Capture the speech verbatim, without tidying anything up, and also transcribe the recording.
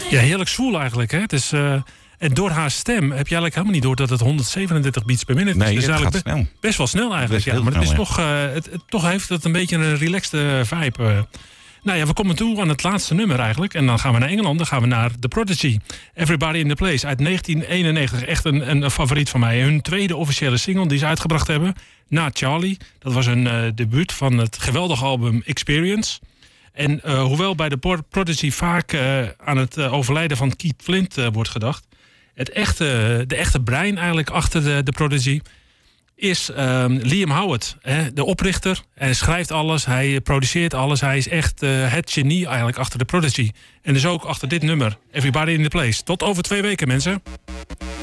Ja, heerlijk zwoel eigenlijk. Hè? Het is, uh, en door haar stem heb je eigenlijk helemaal niet door dat het honderdzevenendertig beats per minute is. Nee, dus het eigenlijk gaat snel. Best wel snel eigenlijk. Ja, maar snel, het is ja. toch, uh, het, het, toch heeft het een beetje een relaxed uh, vibe. Uh. Nou ja, we komen toe aan het laatste nummer eigenlijk. En dan gaan we naar Engeland. Dan gaan we naar The Prodigy. Everybody in the Place uit negentien eenennegentig. Echt een, een favoriet van mij. Hun tweede officiële single die ze uitgebracht hebben. Na Charlie. Dat was een uh, debuut van het geweldige album Experience. En uh, hoewel bij de Prodigy vaak uh, aan het uh, overlijden van Keith Flint uh, wordt gedacht. Het echte, de echte brein eigenlijk achter de, de Prodigy is uh, Liam Howard. Hè, de oprichter. Hij schrijft alles, hij produceert alles. Hij is echt uh, het genie eigenlijk achter de Prodigy. En dus ook achter dit nummer. Everybody in the Place. Tot over twee weken, mensen.